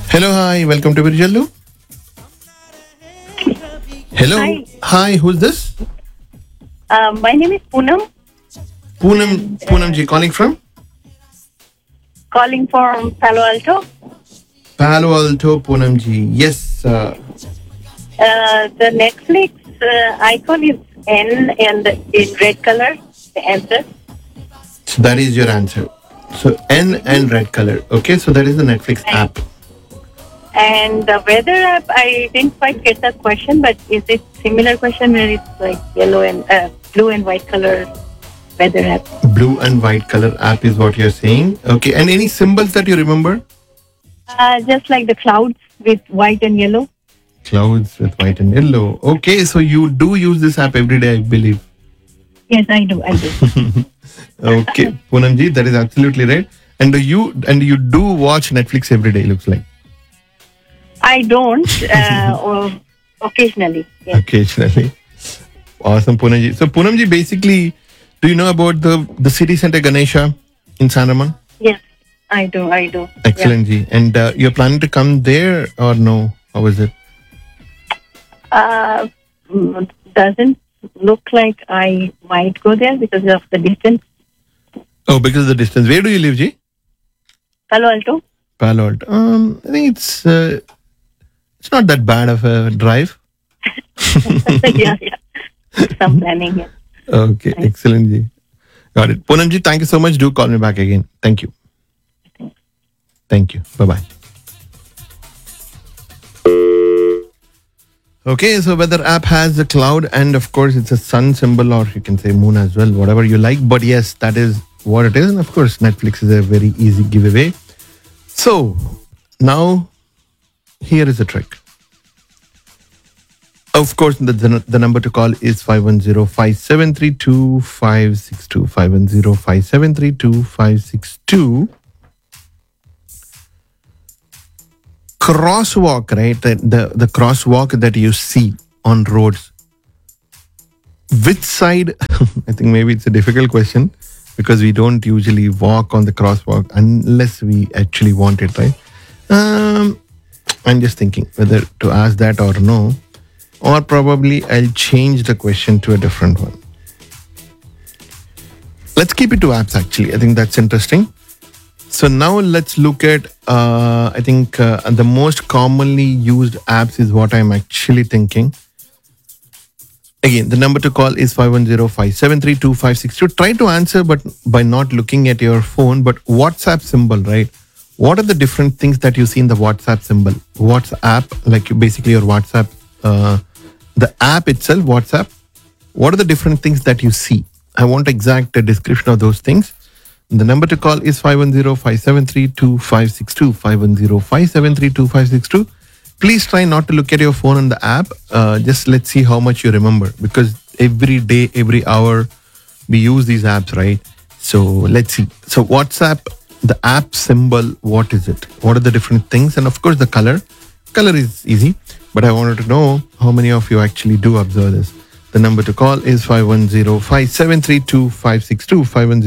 Hello, hi, welcome to Virjallu. Hello, Hi. hi, who's this? My name is Poonam, Poonam ji, calling from calling from Palo Alto. Palo Alto, Poonam ji. Yes, The Netflix icon is N and in red color. The answer. so that is your answer. So N and red color. Okay, so that is the Netflix app. And the weather app, I didn't quite get the question, but is it similar question where it's like yellow and blue and white color weather app? Blue and white color app is what you're saying. Okay, and any symbols that you remember? Just like the clouds with white and yellow. Clouds with white and yellow. Okay, so you do use this app every day, I believe. Yes, I do. I do. Okay, Poonam ji, that is absolutely right. And you do watch Netflix every day, looks like. I don't. Or occasionally. Yes. Occasionally. Awesome, Poonam ji. So Poonam ji, basically, do you know about the city center Ganesha in San Ramon? Yes, I do. I do. Excellent, ji. And you're planning to come there or no? How is it? Doesn't look like I might go there because of the distance. Oh, because of the distance. Where do you live, ji? Palo Alto. Palo Alto. I think it's not that bad of a drive. Yeah. Some planning. Yeah. Okay, excellent, ji. Got it. Poonam ji, thank you so much. Do call me back again. Thank you. Thank you. Bye-bye. Okay, so weather app has a cloud and of course it's a sun symbol, or you can say moon as well, whatever you like. But yes, that is what it is. And of course, Netflix is a very easy giveaway. So now here is a trick. Of course, the number to call is 510-573-2562. 510-573-2562. Crosswalk, right? The crosswalk that you see on roads. Which side? I think maybe it's a difficult question because we don't usually walk on the crosswalk unless we actually want it, right? I'm just thinking whether to ask that or no. Or probably I'll change the question to a different one. Let's keep it to apps actually. I think that's interesting. So now let's look at, I think the most commonly used apps is what I'm actually thinking. Again, the number to call is 510-573-2562. Try to answer, but by not looking at your phone, but WhatsApp symbol, right? What are the different things that you see in the WhatsApp symbol? WhatsApp, like basically your WhatsApp, the app itself, WhatsApp. What are the different things that you see? I want exact description of those things. The number to call is 510-573-2562. 510-573-2562. Please try not to look at your phone on the app. Just let's see how much you remember, because every day, every hour, we use these apps, right? So let's see. So WhatsApp, the app symbol, what is it? What are the different things? And of course, the color. Color is easy, but I wanted to know how many of you actually do observe this. The number to call is 510-573-2562.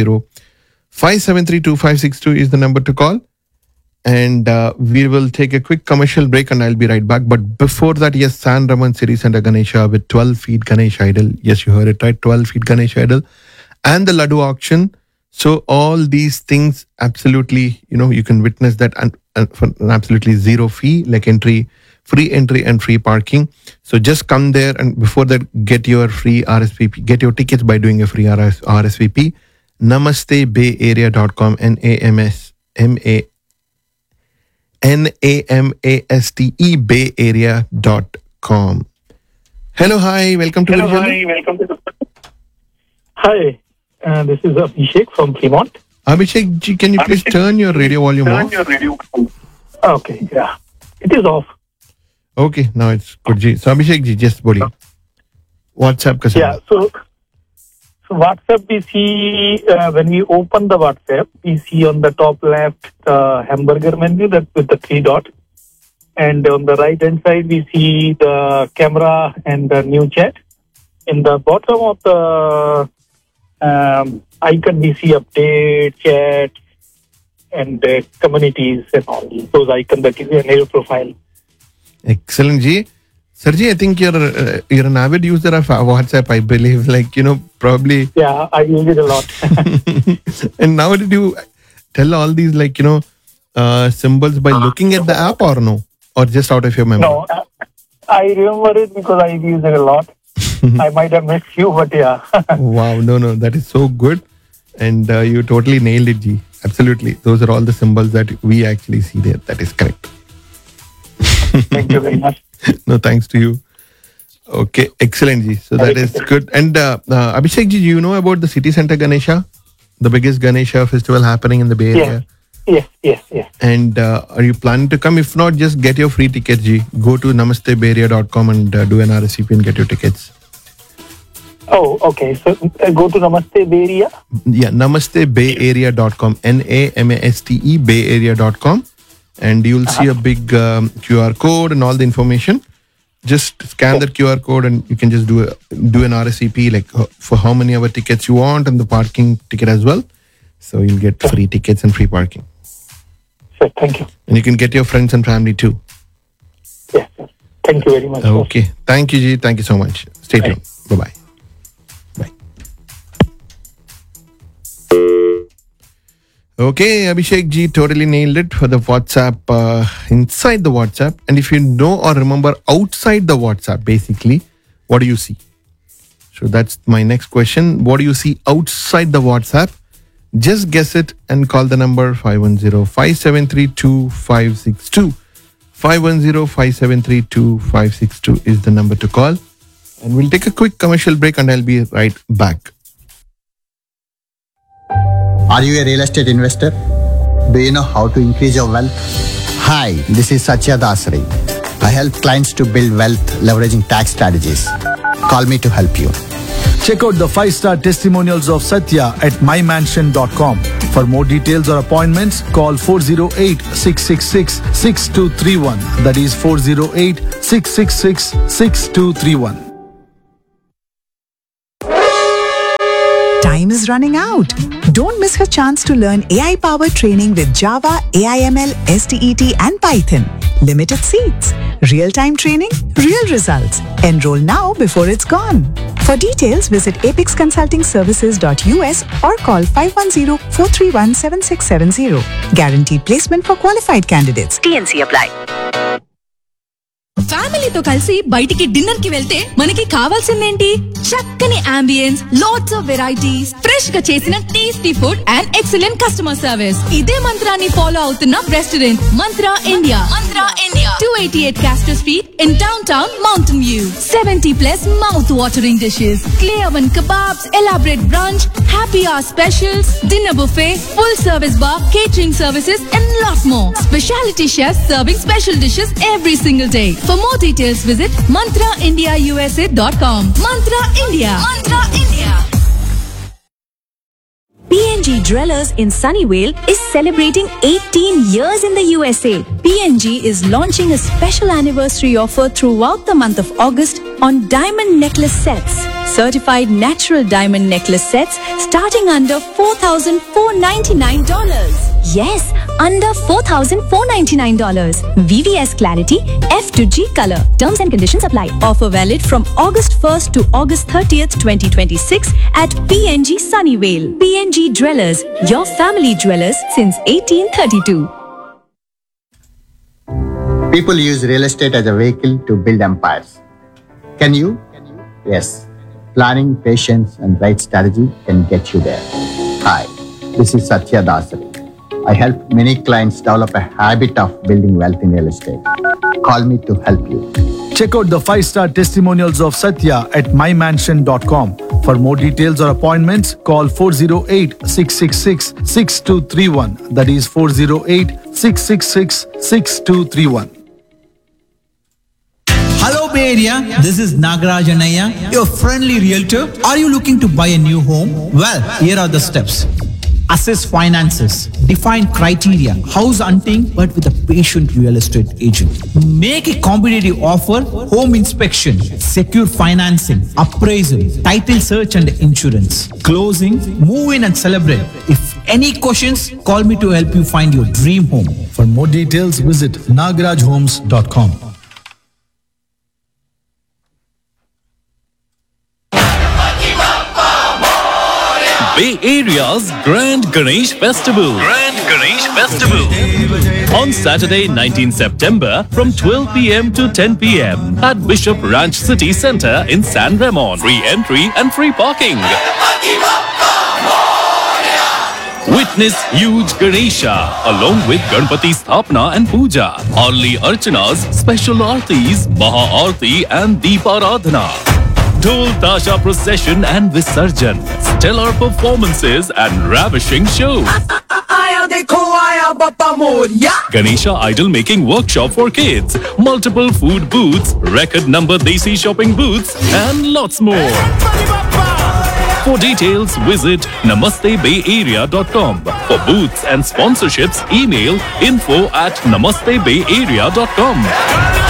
510-573-2562 is the number to call. And we will take a quick commercial break and I'll be right back. But before that, yes, San Ramon City Center Ganesha with 12 feet Ganesh idol. Yes, you heard it right, 12 feet Ganesh idol. And the Laddu auction. So all these things, absolutely, you can witness that for an absolutely zero fee, like free entry and free parking. So just come there, and before that, get your free RSVP, get your tickets by doing a free RSVP. NamasteBayArea.com, NAMASTE BayArea.com. Hello, hi, welcome to the Hi, this is Abhishek from Fremont. Abhishek ji, can you please turn your radio volume off? Okay, yeah. It is off. Okay, now it's good ji. So Abhishek ji, just boliye. WhatsApp ka Yeah, so WhatsApp we see, when we open the WhatsApp, we see on the top left the hamburger menu that with the 3 dot. And on the right hand side, we see the camera and the new chat. In the bottom of the icon, we see update, chat, and communities and all those icons that give you an aero profile. Excellent, Ji. Sarji, I think you're an avid user of WhatsApp, I believe. Probably. Yeah, I use it a lot. And now did you tell all these symbols by looking at the app or no? Or just out of your memory? No, I remember it because I use it a lot. I might have missed you, but yeah. Wow, no, that is so good. And you totally nailed it, Ji. Absolutely. Those are all the symbols that we actually see there. That is correct. Thank you very much. No, thanks to you. Okay, excellent, Ji. So that is good. And Abhishek Ji, do you know about the City Center Ganesha? The biggest Ganesha festival happening in the Bay Area? Yes. And are you planning to come? If not, just get your free tickets, Ji. Go to namastebayarea.com and do an RSVP and get your tickets. Oh, okay. So go to Namaste Bay Area? Yeah, namastebayarea.com. NAMASTE bayarea.com. And you'll see a big QR code and all the information. Just scan that QR code and you can just do an RSVP for how many hour tickets you want and the parking ticket as well. So you'll get free tickets and free parking. Sure, thank you. And you can get your friends and family too. Yes, sir. Thank you very much. Okay. Sir. Thank you, Ji. Thank you so much. Stay tuned. Bye-bye. Bye. Okay, Abhishek Ji totally nailed it for the WhatsApp, inside the WhatsApp. And if you know or remember outside the WhatsApp, basically, what do you see? So that's my next question. What do you see outside the WhatsApp? Just guess it and call the number 510-573-2562. 510-573-2562 is the number to call. And we'll take a quick commercial break and I'll be right back. Are you a real estate investor? Do you know how to increase your wealth? Hi, this is Satya Dasari. I help clients to build wealth leveraging tax strategies. Call me to help you. Check out the 5-star testimonials of Satya at mymansion.com. For more details or appointments, call 408-666-6231. That is 408-666-6231. Time is running out. Don't miss her chance to learn AI-powered training with Java, AIML, STET and Python. Limited seats. Real-time training, real results. Enroll now before it's gone. For details, visit apexconsultingservices.us or call 510-431-7670. Guaranteed placement for qualified candidates. TNC apply. ఫ్యామిలీతో కలిసి బయటికి dinner కి వెళ్తే మనకి కావాల్సిందేంటి? చక్కని ambience, lots of varieties, fresh గా చేసిన tasty food and excellent customer service. ఇదే మంత్రాన్ని ఫాలో అవుతున్న restaurant mantra India. 288 Castor Street in downtown Mountain View. 70+ mouth-watering dishes, clay oven kebabs, elaborate brunch, happy hour specials, dinner buffet, full service bar, catering services and lot more. Specialty chefs serving special dishes every single day. For more details, visit mantraindiausa.com. Mantra India. PNG Dwellers in Sunnyvale is celebrating 18 years in the USA. PNG is launching a special anniversary offer throughout the month of August on diamond necklace sets. Certified natural diamond necklace sets starting under $4,499. Yes, under $4,499. VVS clarity, F to G color. Terms and conditions apply. Offer valid from August 1st to August 30th, 2026 at PNG Sunnyvale. PNG Dwellers, your family dwellers since 1832. People use real estate as a vehicle to build empires. Can you? Yes. Planning, patience, and right strategy can get you there. Hi, this is Satya Dasari. I help many clients develop a habit of building wealth in real estate. Call me to help you. Check out the 5-star testimonials of Satya at mymansion.com. For more details or appointments, call 408-666-6231. That is 408-666-6231. Hello Bay Area, this is Nagaraj Anaya, your friendly realtor. Are you looking to buy a new home? Well, here are the steps. Assess finances, define criteria, house hunting but with a patient real estate agent. Make a competitive offer, home inspection, secure financing, appraisal, title search and insurance, closing, move in and celebrate. If Any questions? Call me to help you find your dream home. For more details, visit nagrajhomes.com. Bay Area's Grand Ganesh Festival. On Saturday, 19 September from 12 p.m. to 10 p.m. at Bishop Ranch City Centre in San Ramon. Free entry and free parking. Witness huge Ganesha along with Ganpati Sthapna and Puja, Arli Archanas, special Aartis, Maha Aarti and Deeparadhana. Dhol Tasha procession and Visarjan, stellar performances and ravishing shows. Ganesha idol making workshop for kids, multiple food booths, record number Desi shopping booths and lots more. For details, visit namastebayarea.com. For booths and sponsorships, email info@namastebayarea.com.